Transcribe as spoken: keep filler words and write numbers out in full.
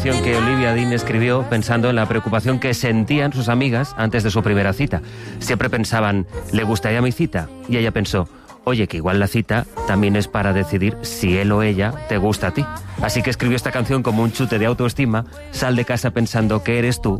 canción que Olivia Dean escribió pensando en la preocupación que sentían sus amigas antes de su primera cita. Siempre pensaban, ¿le gustaría mi cita? Y ella pensó, oye, que igual la cita también es para decidir si él o ella te gusta a ti. Así que escribió esta canción como un chute de autoestima. Sal de casa pensando que eres tú